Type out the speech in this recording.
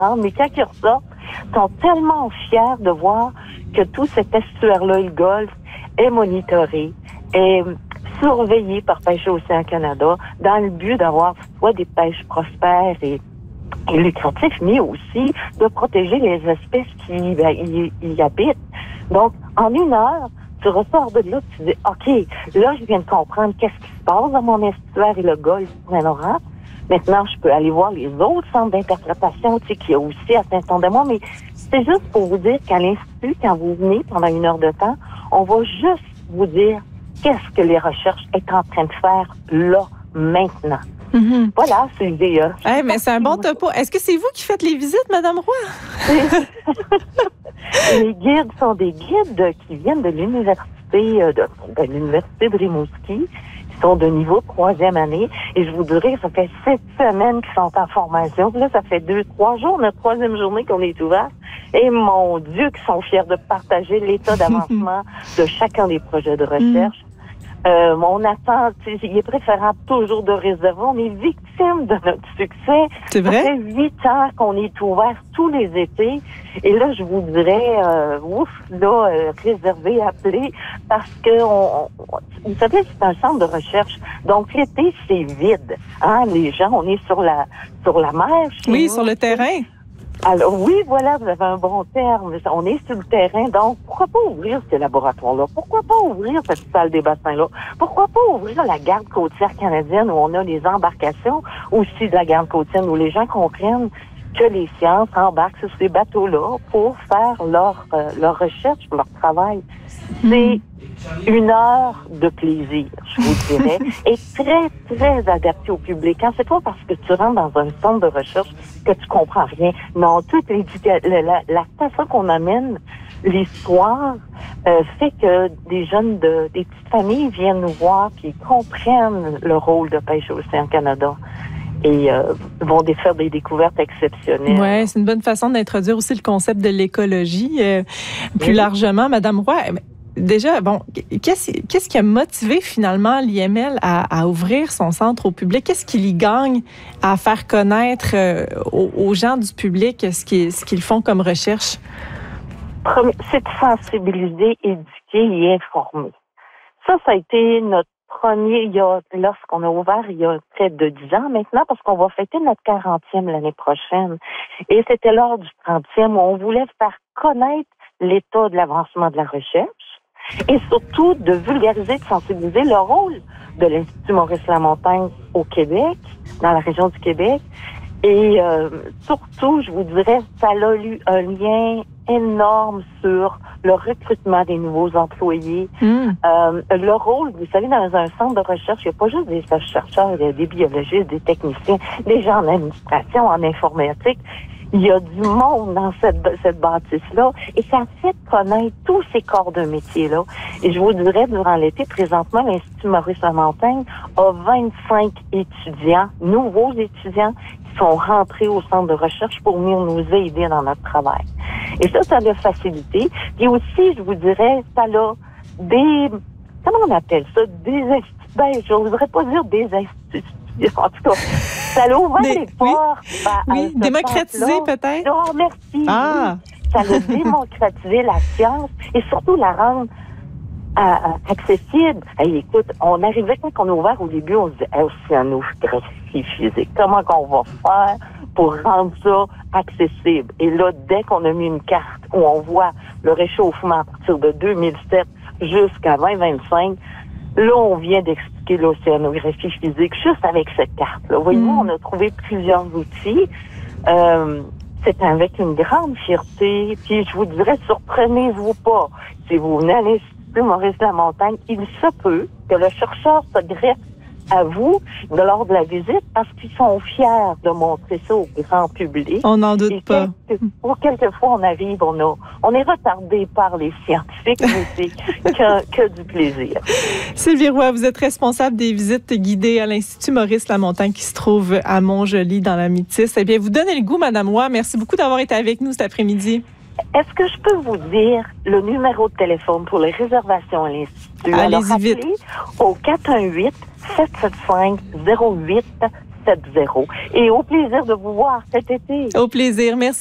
mais quand ils ressortent, ils sont tellement fiers de voir que tout cet estuaire-là, le golfe, est monitoré, est surveillé par Pêche Océan Canada dans le but d'avoir soit des pêches prospères et lucratifs, mais aussi de protéger les espèces qui y habitent. Donc, en 1 heure, tu ressors de là, tu dis, OK, là, je viens de comprendre qu'est-ce qui se passe dans mon estuaire et le golfe Saint-Laurent. Maintenant, je peux aller voir les autres centres d'interprétation, tu sais, qu'il y a aussi à Saint-Anne-de-Mont, mais c'est juste pour vous dire qu'à l'Institut, quand vous venez pendant 1 heure de temps, on va juste vous dire qu'est-ce que les recherches est en train de faire là, maintenant. Mm-hmm. Voilà, c'est l'idée. Hey, mais c'est un bon topo. Est-ce que c'est vous qui faites les visites, Madame Roy? Les guides sont des guides qui viennent de l'université de Rimouski, qui sont de niveau 3e année. Et je vous dirais que ça fait 7 semaines qu'ils sont en formation. Là, ça fait 2-3 jours, notre 3e journée qu'on est ouvert. Et mon Dieu, qu'ils sont fiers de partager l'état d'avancement de chacun des projets de recherche. On attend, il est préférable toujours de réserver. On est victime de notre succès. C'est vrai? Ça fait 8 ans qu'on est ouvert tous les étés. Et là, je vous dirais, réservez, appelez, parce que, vous savez, c'est un centre de recherche. Donc, l'été, c'est vide. Hein? Les gens, on est sur la mer. Oui, sur le terrain. Alors oui, voilà, vous avez un bon terme. On est sur le terrain, donc pourquoi pas ouvrir ces laboratoires-là? Pourquoi pas ouvrir cette salle des bassins-là? Pourquoi pas ouvrir la garde côtière canadienne où on a les embarcations aussi de la garde côtière où les gens comprennent que les sciences embarquent sur ces bateaux-là pour faire leur recherche, leur travail. C'est 1 heure de plaisir, je vous dirais, et très, très adapté au public. Quand c'est pas parce que tu rentres dans un centre de recherche que tu comprends rien. Non, toute la façon qu'on amène l'histoire fait que des jeunes des petites familles viennent nous voir puis comprennent le rôle de Pêche Océan Canada. Et vont faire des découvertes exceptionnelles. Oui, c'est une bonne façon d'introduire aussi le concept de l'écologie plus largement. Madame Roy, déjà, bon, qu'est-ce qui a motivé finalement l'IML à ouvrir son centre au public? Qu'est-ce qui y gagne à faire connaître aux gens du public ce qu'ils font comme recherche? C'est de sensibiliser, éduquer et informer. Ça a été notre premier, lorsqu'on a ouvert il y a près de 10 ans maintenant, parce qu'on va fêter notre 40e l'année prochaine. Et c'était lors du 30e où on voulait faire connaître l'état de l'avancement de la recherche et surtout de vulgariser, de sensibiliser le rôle de l'Institut Maurice-Lamontagne au Québec, dans la région du Québec. Et surtout, je vous dirais, ça a eu un lien énorme sur le recrutement des nouveaux employés. Le rôle, vous savez, dans un centre de recherche, il n'y a pas juste des chercheurs, il y a des biologistes, des techniciens, des gens en administration, en informatique. Il y a du monde dans cette bâtisse-là et ça fait connaître tous ces corps de métier-là. Et je vous dirais, durant l'été, présentement, l'Institut Maurice-Lamontagne a 25 étudiants, nouveaux étudiants, qui sont rentrés au centre de recherche pour venir nous aider dans notre travail. Et ça a facilité. Puis aussi, je vous dirais, ça a comment on appelle ça? Je voudrais pas dire des instituts. En tout cas, ça a ouvert les portes. Oui, démocratiser peut-être. Non, merci. Ah. Oui. Ça a démocratisé la science et surtout la rendre accessible. Hey, écoute, on arrivait quand on a ouvert au début, on se disait océanographie physique. Comment qu'on va faire pour rendre ça accessible? Et là, dès qu'on a mis une carte où on voit le réchauffement à partir de 2007 jusqu'à 2025, là, on vient d'expliquer l'océanographie physique juste avec cette carte-là. Voyez-vous, on a trouvé plusieurs outils. C'est avec une grande fierté. Puis je vous dirais, surprenez-vous pas. Si vous venez à l'Institut Maurice-Lamontagne, il se peut que le chercheur se greffe à vous lors de la visite parce qu'ils sont fiers de montrer ça au grand public. On n'en doute pas. Quelquefois, on arrive, on est retardé par les scientifiques, mais c'est que du plaisir. Sylvie Roy, vous êtes responsable des visites guidées à l'Institut Maurice-Lamontagne qui se trouve à Montjoly dans la Métis. Eh bien, vous donnez le goût, Madame Roy. Merci beaucoup d'avoir été avec nous cet après-midi. Est-ce que je peux vous dire le numéro de téléphone pour les réservations à l'Institut? Allez-y vite. Au 418-775-08 70. Et au plaisir de vous voir cet été. Au plaisir. Merci.